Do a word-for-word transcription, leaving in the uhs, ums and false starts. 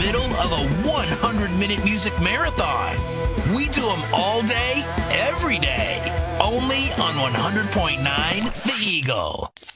middle of a one hundred minute music marathon. We do them all day, every day. Only on one hundred point nine The Eagle.